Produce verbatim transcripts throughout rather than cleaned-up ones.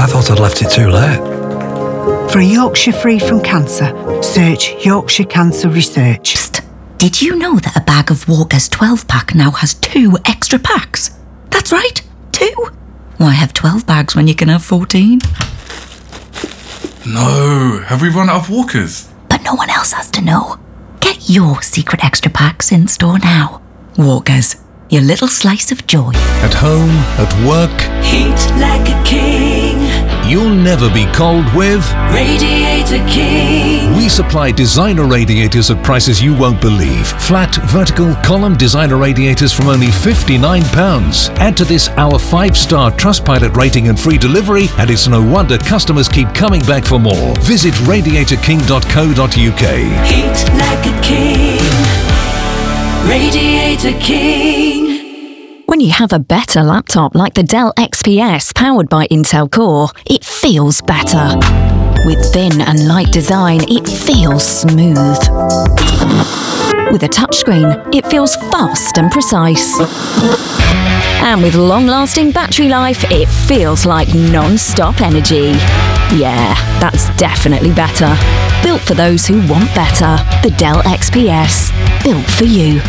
I thought I'd left it too late. For a Yorkshire free from cancer, search Yorkshire Cancer Research. Psst. Did you know that a bag of Walker's twelve pack now has two extra packs? That's right, two. Why have twelve bags when you can have fourteen? No, have we run out of Walkers? But no one else has to know. Get your secret extra packs in store now. Walkers, your little slice of joy. At home, at work, Heat like a king. you'll never be cold with Radiator King. We supply designer radiators at prices you won't believe. Flat, vertical, column designer radiators from only fifty-nine pounds. Add to this our five-star Trustpilot rating and free delivery, and it's no wonder customers keep coming back for more. Visit radiator king dot co dot uk. Heat like a king. Radiator King. When you have a better laptop like the Dell X P S powered by Intel Core, it feels better. With thin and light design, it feels smooth. With a touchscreen, it feels fast and precise. And with long-lasting battery life, it feels like non-stop energy. Yeah, that's definitely better. Built for those who want better. The Dell X P S. Built for you.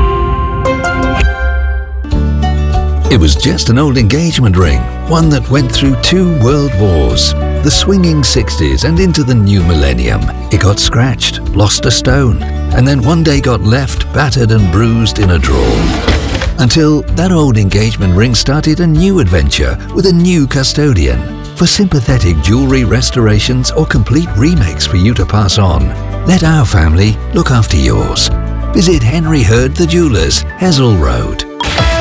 It was just an old engagement ring, one that went through two world wars, the swinging sixties and into the new millennium. It got scratched, lost a stone, and then one day got left battered and bruised in a drawer. Until that old engagement ring started a new adventure with a new custodian. For sympathetic jewellery restorations or complete remakes for you to pass on, let our family look after yours. Visit Henry Hurd the Jewellers, Hessel Road.